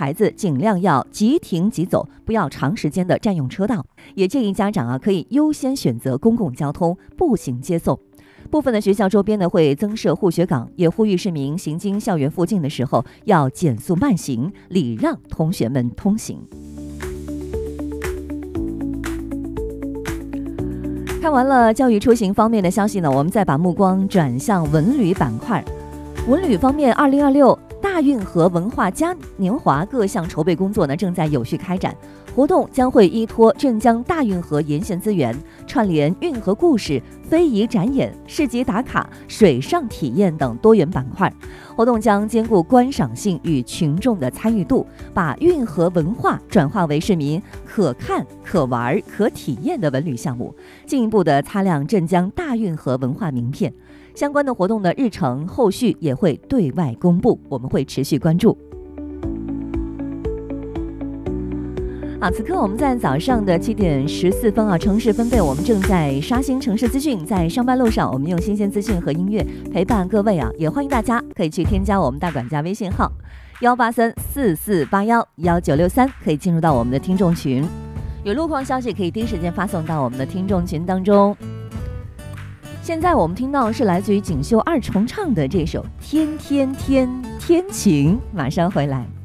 孩子尽量要即停即走，不要长时间的占用车道。也建议家长可以优先选择公共交通，步行接送。部分的学校周边呢会增设护学岗，也呼吁市民行经校园附近的时候要减速慢行，礼让同学们通行。看完了教育出行方面的消息呢，我们再把目光转向文旅板块。文旅方面，2026大运河文化嘉年华各项筹备工作呢正在有序开展。活动将会依托镇江大运河沿线资源，串联运河故事、非遗展演、市集打卡、水上体验等多元板块。活动将兼顾观赏性与群众的参与度，把运河文化转化为市民可看、可玩、可体验的文旅项目，进一步的擦亮镇江大运河文化名片。相关的活动的日程后续也会对外公布，我们会持续关注。此刻我们在早上的7点14分城市分贝，我们正在刷新城市资讯，在上班路上，我们用新鲜资讯和音乐陪伴各位也欢迎大家可以去添加我们大管家微信号18344811963，可以进入到我们的听众群，有路况消息可以第一时间发送到我们的听众群当中。现在我们听到是来自于锦绣二重唱的这首《天天天天晴》，马上回来。